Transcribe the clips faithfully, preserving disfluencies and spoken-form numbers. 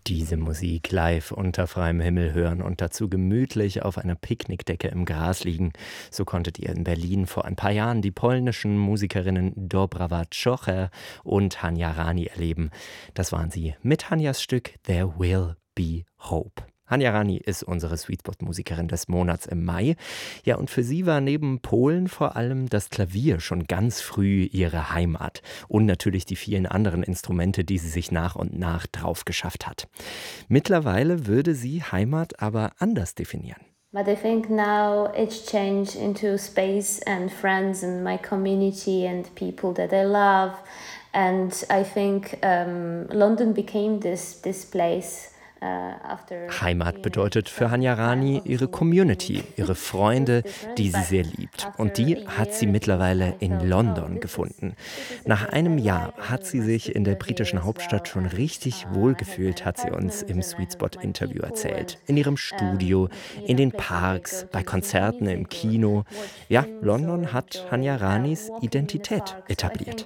Diese Musik live unter freiem Himmel hören und dazu gemütlich auf einer Picknickdecke im Gras liegen. So konntet ihr in Berlin vor ein paar Jahren die polnischen Musikerinnen Dobrava Czocher und Hania Rani erleben. Das waren sie mit Hanias Stück There Will Be Hope. Hania Rani ist unsere Sweetspot-Musikerin des Monats im Mai. Ja, und für sie war neben Polen vor allem das Klavier schon ganz früh ihre Heimat. Und natürlich die vielen anderen Instrumente, die sie sich nach und nach drauf geschafft hat. Mittlerweile würde sie Heimat aber anders definieren. But I think now it's changed into space and friends and my community and people that I love. And I think um, London became this, this place. Heimat bedeutet für Hania Rani ihre Community, ihre Freunde, die sie sehr liebt. Und die hat sie mittlerweile in London gefunden. Nach einem Jahr hat sie sich in der britischen Hauptstadt schon richtig wohlgefühlt, hat sie uns im Sweetspot-Interview erzählt. In ihrem Studio, in den Parks, bei Konzerten im Kino. Ja, London hat Hania Ranis Identität etabliert.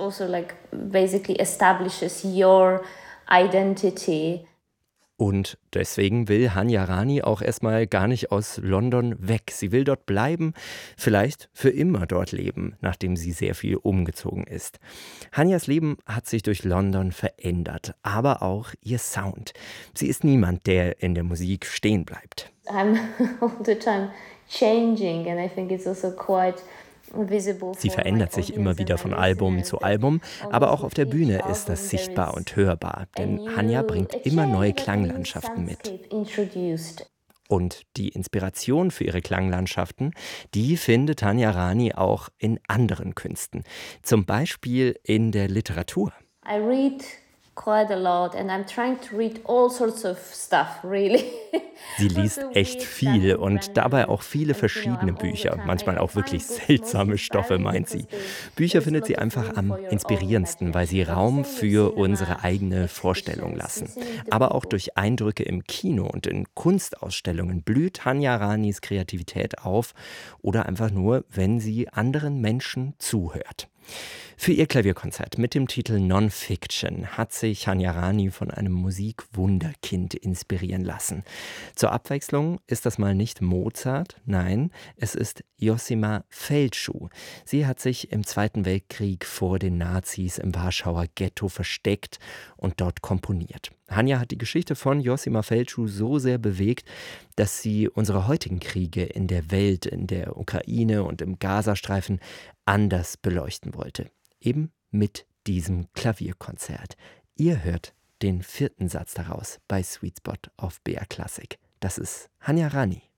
Und deswegen will Hania Rani auch erstmal gar nicht aus London weg. Sie will dort bleiben, vielleicht für immer dort leben, nachdem sie sehr viel umgezogen ist. Hanias Leben hat sich durch London verändert, aber auch ihr Sound. Sie ist niemand, der in der Musik stehen bleibt. I'm all the time changing and I think it's also quite. Sie verändert sich immer wieder von Album zu Album, aber auch auf der Bühne ist das sichtbar und hörbar, denn Hania bringt immer neue Klanglandschaften mit. Und die Inspiration für ihre Klanglandschaften, die findet Hania Rani auch in anderen Künsten, zum Beispiel in der Literatur. I read quite a lot and I'm trying to read all sorts of stuff, really. Sie liest echt viel und dabei auch viele verschiedene Bücher, manchmal auch wirklich seltsame Stoffe, meint sie. Bücher findet sie einfach am inspirierendsten, weil sie Raum für unsere eigene Vorstellung lassen. Aber auch durch Eindrücke im Kino und in Kunstausstellungen blüht Hania Ranis Kreativität auf oder einfach nur, wenn sie anderen Menschen zuhört. Für ihr Klavierkonzert mit dem Titel Non-Fiction hat sich Hania Rani von einem Musikwunderkind inspirieren lassen. Zur Abwechslung ist das mal nicht Mozart, nein, es ist Josima Feldschuh. Sie hat sich im Zweiten Weltkrieg vor den Nazis im Warschauer Ghetto versteckt und dort komponiert. Hania hat die Geschichte von Josima Feldschuh so sehr bewegt, dass sie unsere heutigen Kriege in der Welt, in der Ukraine und im Gazastreifen anders beleuchten wollte. Eben mit diesem Klavierkonzert. Ihr hört den vierten Satz daraus bei Sweetspot auf B R Classic. Das ist Hania Rani.